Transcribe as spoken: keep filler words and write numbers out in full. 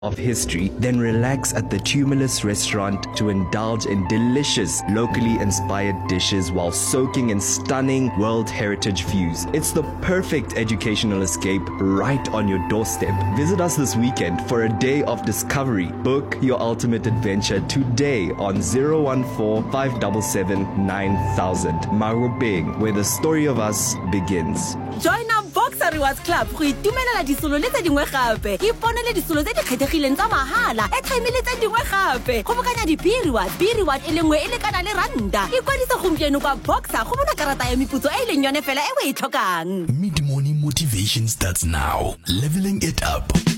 of history, then relax at the Tumulus restaurant to indulge in delicious, locally inspired dishes while soaking in stunning World Heritage views. It's the perfect educational escape right on your doorstep. Visit us this weekend for a day of discovery. Book your ultimate adventure today on zero one four, five seven seven, nine thousand. Marobeng, where the story of us begins. Join our Boxer Rewards Club go itumelela disolo le tse dingwe gape. Iponele disolo tse di kgethegileng tsa mahala. E time le tse dingwe gape. Go bokanya di B Rewards, B Reward e lengwe e le kana le randa. Ikwadisa gompieno kwa Boxer go bona karata ya meputso e leng yone fela e we e tlhokang. Mid morning motivation starts now. Leveling it up.